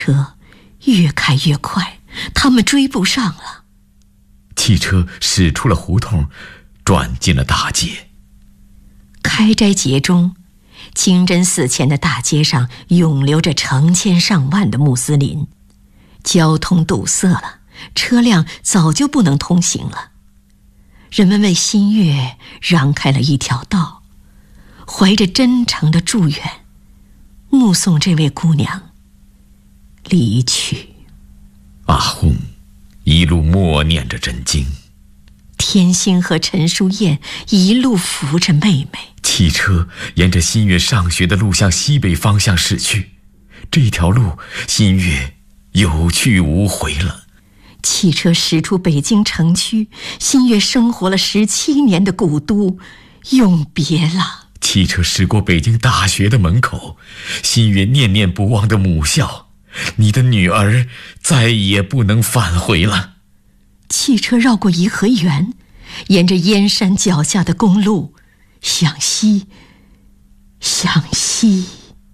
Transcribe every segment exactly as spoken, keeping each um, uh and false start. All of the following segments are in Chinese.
车越开越快，他们追不上了。 汽车驶出了胡同，转进了大街。 开斋节中，清真寺前的大街上涌流着成千上万的穆斯林，交通堵塞了，车辆早就不能通行了。人们为新月让开了一条道，怀着真诚的祝愿，目送这位姑娘离去。 阿訇一路默念着真经， 天星和陈淑燕一路扶着妹妹。 汽车沿着新月上学的路向西北方向驶去，这条路新月有去无回了。 汽车驶出北京城区，新月生活了十七年的古都永别了。 汽车驶过北京大学的门口，新月念念不忘的母校，你的女儿再也不能返回了。 汽车绕过颐和园，沿着燕山脚下的公路向西，向西。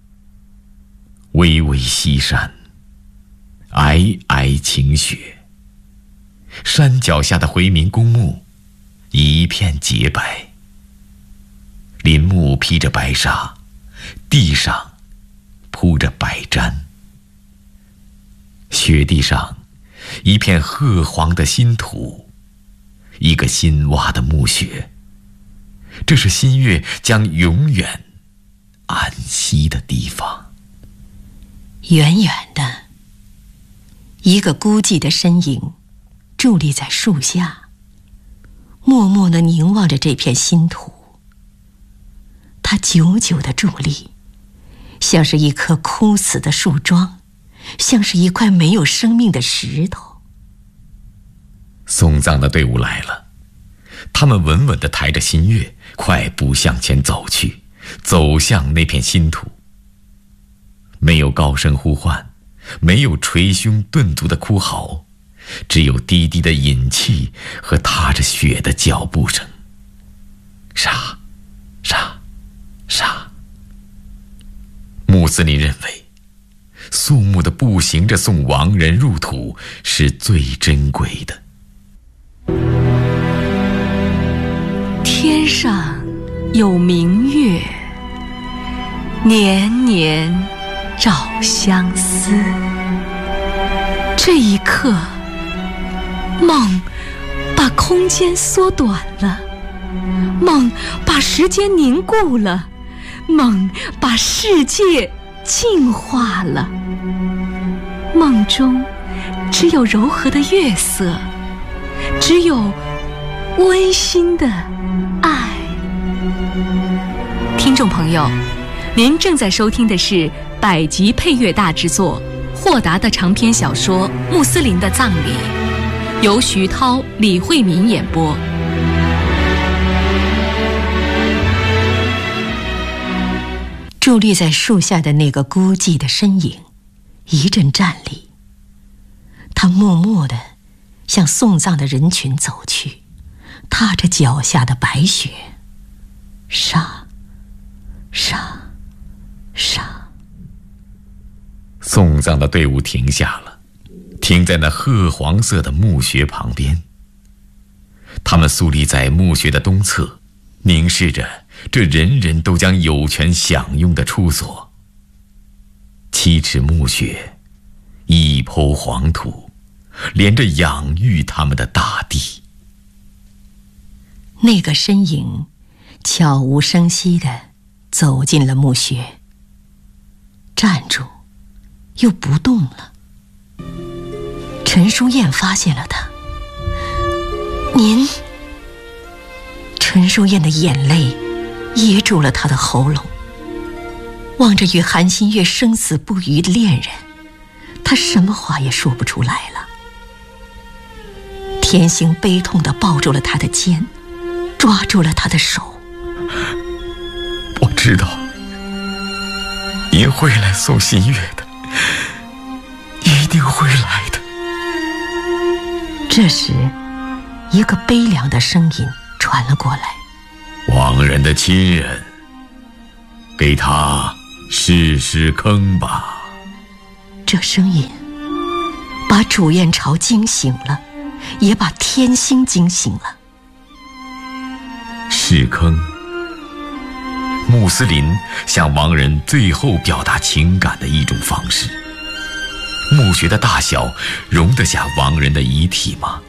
巍巍西山，皑皑晴雪，山脚下的回民公墓一片洁白，林木披着白纱，地上铺着白毡，雪地上一片褐黄的新土，一个新挖的墓穴，这是新月将永远安息的地方。 远远的，一个孤寂的身影伫立在树下，默默地凝望着这片新土。他久久地伫立，像是一棵枯死的树桩，像是一块没有生命的石头。 送葬的队伍来了，他们稳稳地抬着新月，快步向前走去，走向那片新土。没有高声呼唤，没有捶胸顿足的哭嚎，只有低低的饮气和踏着雪的脚步声。沙沙沙。穆斯林认为，肃穆的步行着送亡人入土是最珍贵的。 天上有明月，年年照相思。这一刻，梦把空间缩短了，梦把时间凝固了，梦把世界净化了。梦中只有柔和的月色，只有温馨的爱。听众朋友，您正在收听的是百集配乐大制作豁达的长篇小说《穆斯林的葬礼》，由徐涛、李慧敏演播。 伫立在树下的那个孤寂的身影一阵站立，他默默地向送葬的人群走去，踏着脚下的白雪，沙沙沙。 送葬的队伍停下了，停在那褐黄色的墓穴旁边。他们肃立在墓穴的东侧，凝视着这人人都将有权享用的处所。七尺墓穴，一抔黄土，连着养育他们的大地。 那个身影悄无声息地走进了墓穴，站住又不动了。陈淑燕发现了他。您……陈淑燕的眼泪噎住了他的喉咙，望着与韩新月生死不渝的恋人，他什么话也说不出来了。天星悲痛地抱住了他的肩，抓住了他的手。 我知道您会来送新月的，一定会来的。 这时，一个悲凉的声音传了过来： 亡人的亲人，给他试试坑吧。 这声音把主宴朝惊醒了，也把天星惊醒了。 弑坑，穆斯林向亡人最后表达情感的一种方式。墓穴的大小容得下亡人的遗体吗？